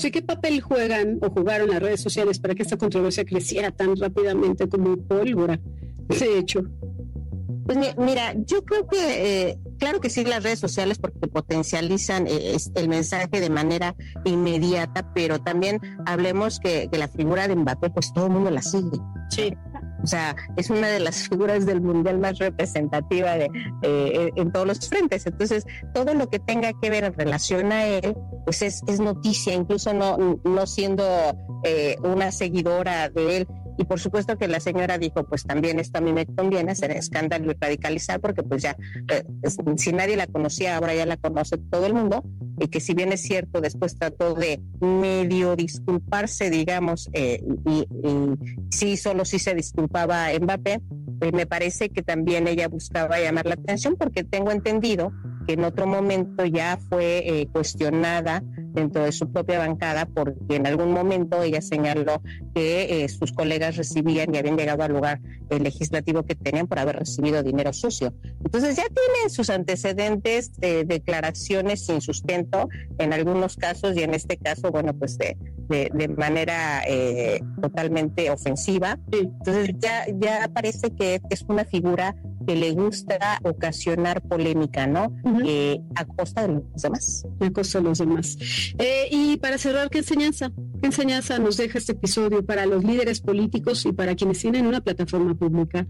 y qué papel juegan o jugaron las redes sociales para que esta controversia creciera tan rápidamente como pólvora. Ese hecho. Pues mira, yo creo que claro que sí, las redes sociales porque potencializan el mensaje de manera inmediata, pero también hablemos que la figura de Mbappé, pues todo el mundo la sigue. Sí. O sea, es una de las figuras del mundial más representativa en todos los frentes. Entonces, todo lo que tenga que ver en relación a él, pues es noticia, incluso no siendo una seguidora de él. Y por supuesto que la señora dijo, pues también esto a mí me conviene hacer escándalo y radicalizar, porque pues ya, si nadie la conocía, ahora ya la conoce todo el mundo, y que si bien es cierto, después trató de medio disculparse, digamos, y sí, solo sí se disculpaba Mbappé, me parece que también ella buscaba llamar la atención, porque tengo entendido que en otro momento ya fue cuestionada dentro de su propia bancada, porque en algún momento ella señaló que sus colegas recibían y habían llegado al lugar legislativo que tenían por haber recibido dinero sucio. Entonces ya tiene sus antecedentes de declaraciones sin sustento en algunos casos, y en este caso, bueno, pues de manera totalmente ofensiva. Entonces ya parece que es una figura que le gusta ocasionar polémica, ¿no? Uh-huh. A costa de los demás. A costa de los demás. Y para cerrar, ¿qué enseñanza nos deja este episodio para los líderes políticos y para quienes tienen una plataforma pública?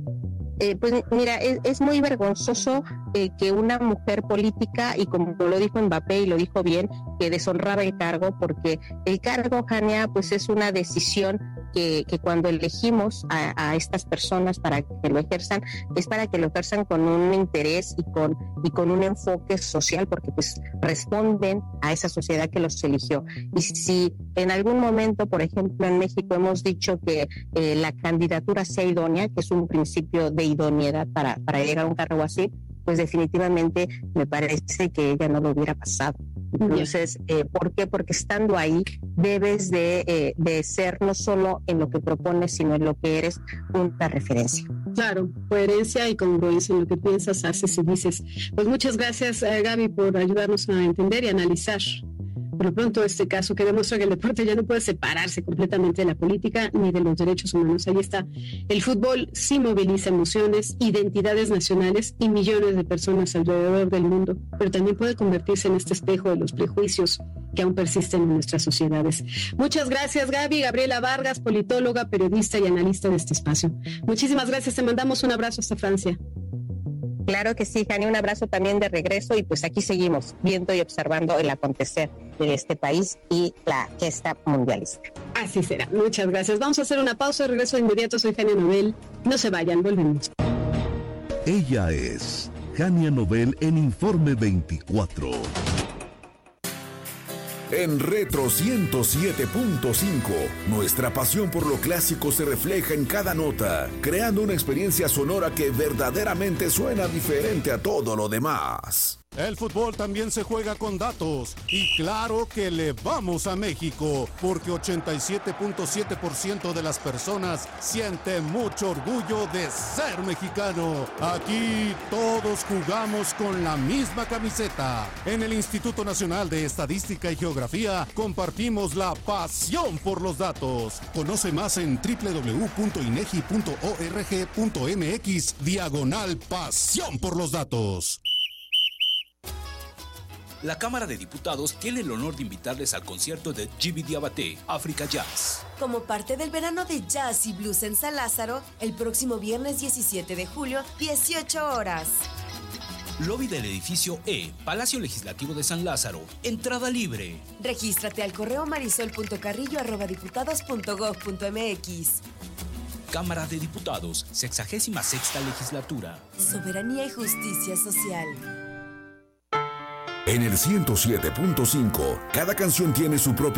Pues mira, es muy vergonzoso que una mujer política, y como lo dijo Mbappé y lo dijo bien, que deshonraba el cargo, porque el cargo, Jania, pues es una decisión que cuando elegimos a estas personas para que lo ejerzan, es para que lo ejerzan con un interés y con un enfoque social, porque pues responden a esa sociedad que los eligió. Y si en algún momento, por ejemplo, en México hemos dicho que la candidatura sea idónea, que es un principio de idoneidad para llegar a un cargo así, pues definitivamente me parece que ella no lo hubiera pasado. Entonces, ¿por qué? Porque estando ahí debes de ser no solo en lo que propones, sino en lo que eres, una referencia. Claro, coherencia y congruencia en lo que piensas, haces y dices. Pues muchas gracias, Gaby, por ayudarnos a entender y analizar por lo pronto este caso que demuestra que el deporte ya no puede separarse completamente de la política ni de los derechos humanos. Ahí está, el fútbol sí moviliza emociones, identidades nacionales y millones de personas alrededor del mundo, pero también puede convertirse en este espejo de los prejuicios que aún persisten en nuestras sociedades. Muchas gracias, Gaby. Gabriela Vargas, politóloga, periodista y analista de este espacio. Muchísimas gracias, te mandamos un abrazo hasta Francia. Claro que sí, Jani, un abrazo también de regreso, y pues aquí seguimos viendo y observando el acontecer de este país y la gesta mundialista. Así será, muchas gracias. Vamos a hacer una pausa, regreso de inmediato, soy Jania Nobel. No se vayan, volvemos. Ella es Jania Nobel en Informe 24. En Retro 107.5, nuestra pasión por lo clásico se refleja en cada nota, creando una experiencia sonora que verdaderamente suena diferente a todo lo demás. El fútbol también se juega con datos, y claro que le vamos a México, porque 87.7% de las personas siente mucho orgullo de ser mexicano. Aquí todos jugamos con la misma camiseta. En el Instituto Nacional de Estadística y Geografía compartimos la pasión por los datos. Conoce más en www.inegi.org.mx/pasión por los datos. La Cámara de Diputados tiene el honor de invitarles al concierto de Djiby Diabaté, África Jazz. Como parte del verano de jazz y blues en San Lázaro, el próximo viernes 17 de julio, 18 horas. Lobby del edificio E, Palacio Legislativo de San Lázaro. Entrada libre. Regístrate al correo marisol.carrillo@diputados.gov.mx. Cámara de Diputados, 66ª Legislatura. Soberanía y justicia social. En el 107.5, cada canción tiene su propia